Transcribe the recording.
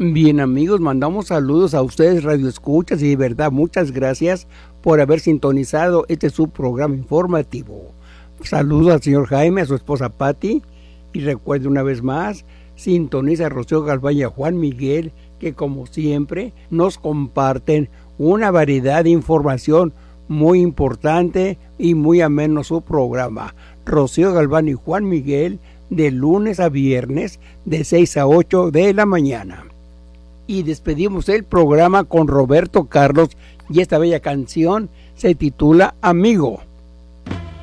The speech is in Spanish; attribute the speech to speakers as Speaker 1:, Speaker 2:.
Speaker 1: Bien, amigos, mandamos saludos a ustedes, Radio Escuchas, y de verdad, muchas gracias por haber sintonizado este su programa informativo. Saludos al señor Jaime, a su esposa Patti, y recuerde una vez más, sintoniza a Rocío Galván y a Juan Miguel, que como siempre nos comparten una variedad de información muy importante y muy ameno su programa. Rocío Galván y Juan Miguel, de lunes a viernes, de 6 a 8 de la mañana. Y despedimos el programa con Roberto Carlos, y esta bella canción se titula Amigo.